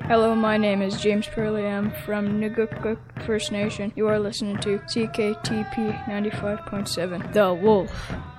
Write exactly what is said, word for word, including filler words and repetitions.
Hello, my name is James Perley. I'm from Nugukuk First Nation. You are listening to C K T P ninety-five point seven, The Wolf.